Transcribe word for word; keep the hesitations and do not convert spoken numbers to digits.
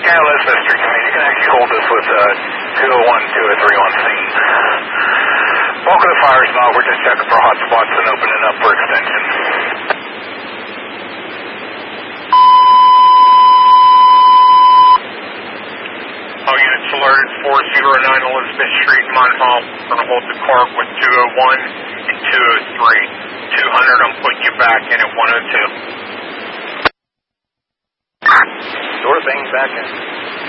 K L S Mystery Command, you can actually hold this with uh, two oh one, two oh three on scene. Bulk of the fire's not, we're just checking for hot spots and opening up for extension. All units alerted, four oh nine Elizabeth Street, Mount Hall. We're going to hold the car with two oh one and two oh three. two hundred, I'm putting you back in at one oh two. Sure thing, back in.